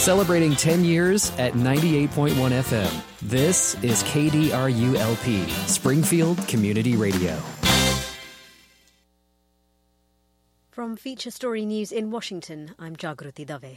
Celebrating 10 years at 98.1 FM. This is KDRU-LP, Springfield Community Radio. From Feature Story News in Washington, I'm Jagruti Dave.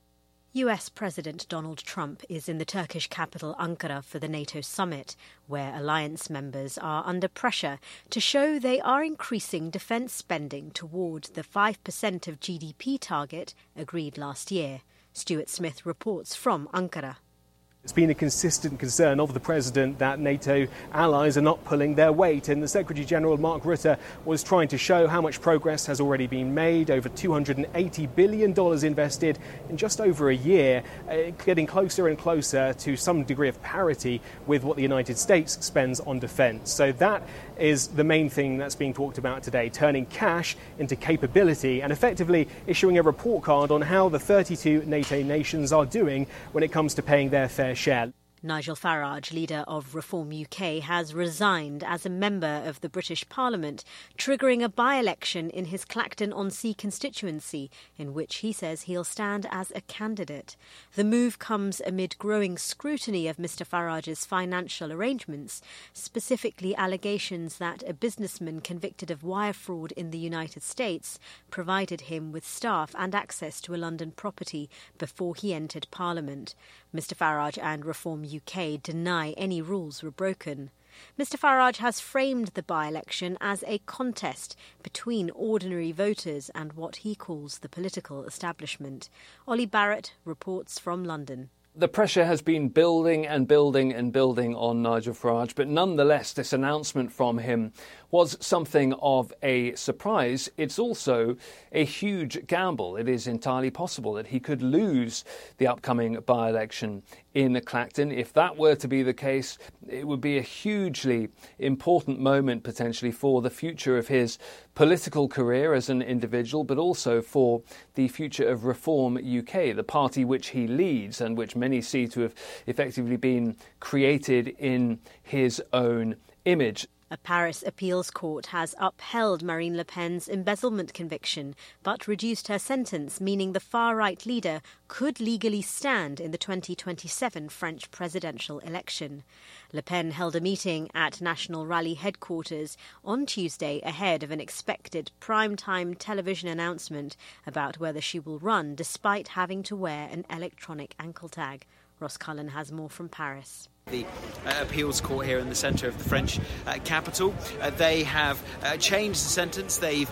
US President Donald Trump is in the Turkish capital Ankara for the NATO summit, where alliance members are under pressure to show they are increasing defence spending toward the 5% of GDP target agreed last year. Stuart Smith reports from Ankara. It's been a consistent concern of the President that NATO allies are not pulling their weight, and the Secretary-General Mark Rutte was trying to show how much progress has already been made, over $280 billion invested in just over a year, getting closer and closer to some degree of parity with what the United States spends on defence. So that is the main thing that's being talked about today, turning cash into capability and effectively issuing a report card on how the 32 NATO nations are doing when it comes to paying their fair share. Nigel Farage, leader of Reform UK, has resigned as a member of the British Parliament, triggering a by-election in his Clacton-on-Sea constituency, in which he says he'll stand as a candidate. The move comes amid growing scrutiny of Mr Farage's financial arrangements, specifically allegations that a businessman convicted of wire fraud in the United States provided him with staff and access to a London property before he entered Parliament. Mr Farage and Reform UK deny any rules were broken. Mr Farage has framed the by-election as a contest between ordinary voters and what he calls the political establishment. Ollie Barrett reports from London. The pressure has been building and building and building on Nigel Farage, but nonetheless this announcement from him was something of a surprise. It's also a huge gamble. It is entirely possible that he could lose the upcoming by-election in Clacton. If that were to be the case, it would be a hugely important moment potentially for the future of his political career as an individual, but also for the future of Reform UK, the party which he leads and which many see to have effectively been created in his own image. A Paris appeals court has upheld Marine Le Pen's embezzlement conviction, but reduced her sentence, meaning the far-right leader could legally stand in the 2027 French presidential election. Le Pen held a meeting at National Rally headquarters on Tuesday ahead of an expected prime-time television announcement about whether she will run despite having to wear an electronic ankle tag. Ross Cullen has more from Paris. The appeals court here in the centre of the French capital. They have changed the sentence. They've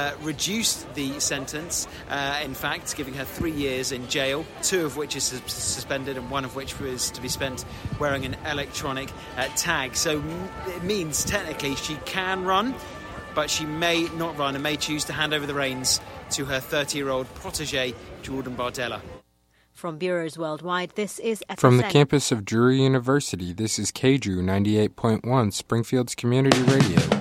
reduced the sentence, in fact, giving her 3 years in jail, 2 of which is suspended and 1 of which was to be spent wearing an electronic tag. So it means technically she can run, but she may not run and may choose to hand over the reins to her 30-year-old protégé, Jordan Bardella. From bureaus worldwide, this is FSN. From the campus of Drury University, this is KDRU 98.1, Springfield's Community Radio.